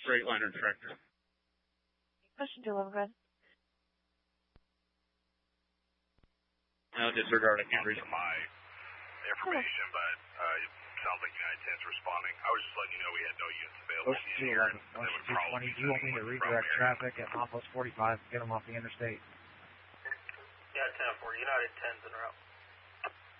Freightliner tractor. Question 211, Disregard, I can't read my information, but it sounds like United 10's responding. I was just letting you know we had no units available in the area. Ocean 220, do you want me to redirect traffic at Mount Plus 45 to get them off the interstate? Yeah, 10-4, United 10's en route.